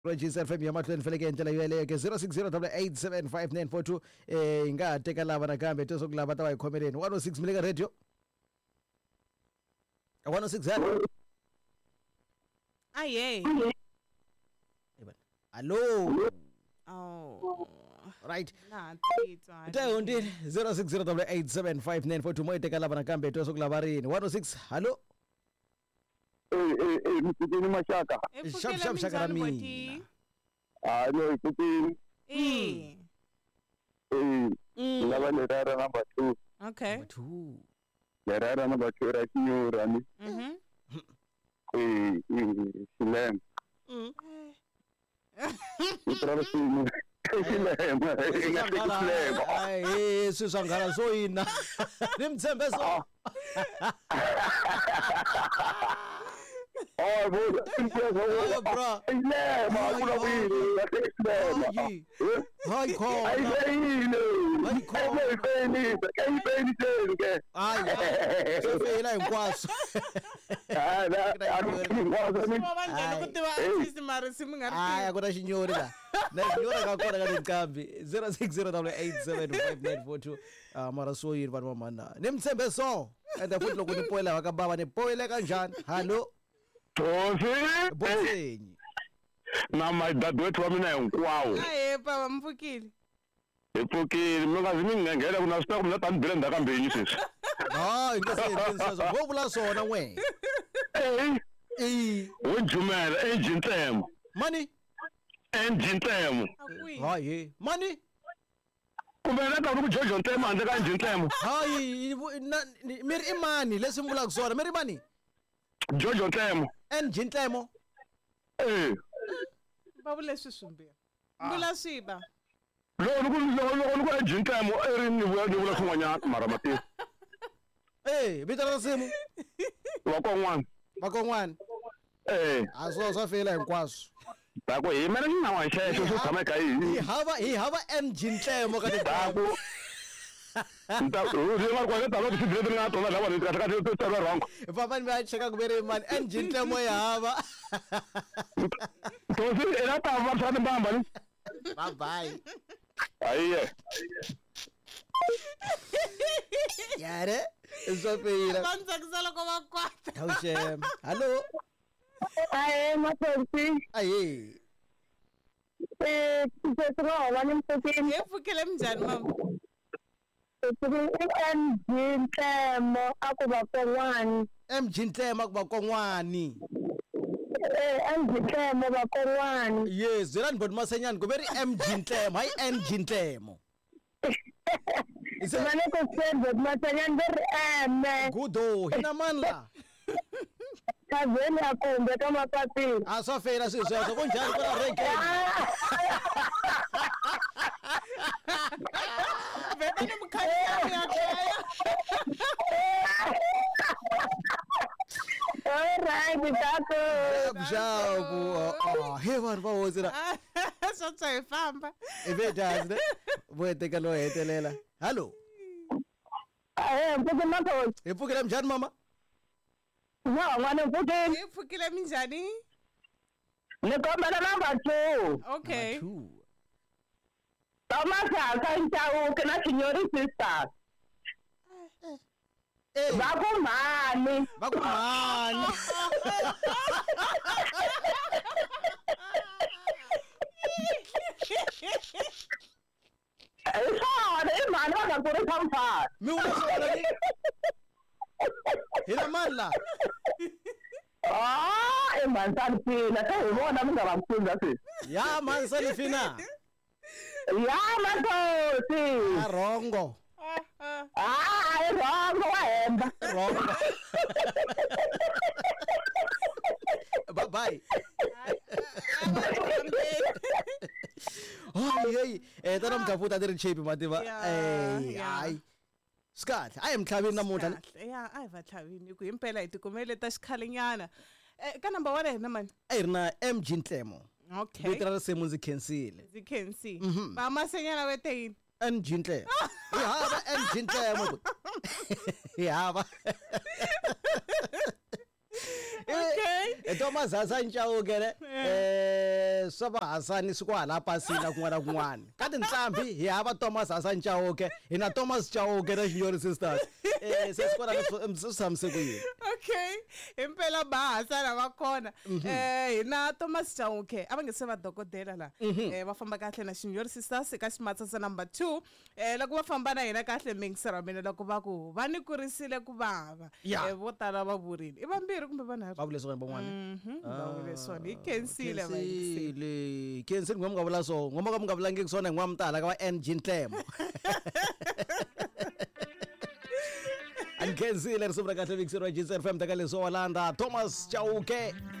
Register FM yamahlweni feleke indlela yeleyo ke 0608875942 ingateka lava nakambe tozokulava ta bayikhomeleni 106 Milika Radio 106 Aye. Hello. Oh. Right. Nah, Itayondi 0608875942 moyiteka lava nakambe tozokulava rini 106 hello. Mfutini Mashaka. Shap shakarami. No, Mfutini. Lava lerara number 2. Okay. Number 2. Lerara number 2 rakiyo rani. Silem. Itralo simu. Silem. Ay, susangala soina. Nimtsembe so. Oh, bro. Bro. Silem, akuna wili. Silem. Hi, call. Ay, Sefela hinkwaso. Akuna xinyori la. Na xinyori ka kona ka tinqambi 0608875942 mara so yini vanhu va mhana nimtshembe so ende futhi loko ni poela va ka bava ni poele kanjani hallo Botsenyi na madad wethu wa mina hinkwawo baba Mfukile. Ipfukile mingazi mingengela kuna sita kumna tani bile ndakambeni sisi. Ingasenzo ngokula sona nwe. Unjumela enjintemo. Money Enjintemo. Hayi money Kumele ka ukujojo ntemo ande ka enjintemo. Hayi miri imani lesimvula kusona miri imani Jojo ntemo. Enjintemo. Babu leswi swimbirhi. Mbula swiba. Lo enjintemo erini vula swin'wanyana mara mati. Vito ra simu Vakon'wana. Aso swa fela hinkwaso. Tako hi mena ni na wa xexo swo tshama ka yini. Hi hava engine tlemo ka Tako. Uri nga kwale talo tisidire nga tona lava ni ka tsarwa rongo. Papa ni va cheka ku veri man engine tlemo ya hava. To si era ta va sa mbamba ni. Bye bye. Aye. Yare Zofira Banzakuzala kwa makwata. Hawshem hello Aye maphorisi aye sesirova ni Mfukile Mfukile mjani mama. Ntemo akuba konwani Ntemo kuba konwani Ntemo ba konwani yes zirani bodi masenyani kuberi Ntemo hayi Ntemo Isane ko sende masenyani ber Gudo hina manla kazeni akombe kama papi asofela sizwe kunjani kona renkeni Veta ni mkhaya yakaya. Alright tako Mshabu he vanhu va hozira Sotsa ifamba. Evetazi voyeteka lo hetelela hello Mfukile maphorisi Ipfukile mjani mama Mwana Mfukile Mfukile mjani. Nikombela number 2 Okay. Tomasa ntawu kana signori sister Bakumani Mani wakakuri kampa mi unasona ni hina manla Mansani fina Kayibona mga bamfunza si ya mansani fina Ya makosi rongo Rongo waenda rongo bye bye hey tana mkafuta ndiri chipi mativa ay Scott I am Klavini namuntlha ya va Klavini ku impela hi tikumele ta xikhalenyana ka number 1 na mani ri na Ntemo okay vito ra risimu ndzi khensile ndzi khensi va masenyana vete yini Ntemo hi hava Ntemo hi hava okay Thomas Hassan Chauke ne soba Hassan sikwala pasina kun'wana kun'wana ka tinhlambi hi hava Thomas Hassan Chauke hina Thomas Chauke na Shinyori Sisters sesikora msisamse kuyini Okay, impela bahasana bakhona. Hina Thomas Chauke abangeseva dokodela la. Bafamba kahle na Shinyori Sisters ka Ximatsa number 2. Loko va famba na hina kahle mixera mina loko va ku va ni kurisile ku bava. Vo tala va vurile. I vambirhi kumbe vanharhu. va vule swona van'wana Va vule swona. Hi kensile va yingisile. le kensile ngoma nga vula so ngoma ka mi nga vulangi swona hi n'wamtala ka va NG Nhlemo Ankenzile risubra kahle mixero wa GSFM taka leswo Walanda Thomas Chauke